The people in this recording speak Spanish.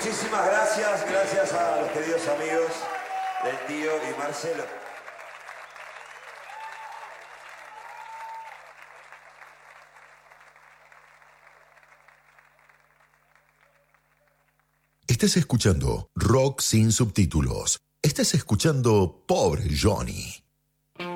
Muchísimas gracias, gracias a los queridos amigos del tío y Marcelo. Estás escuchando Rock sin subtítulos. Estás escuchando Pobre Johnny.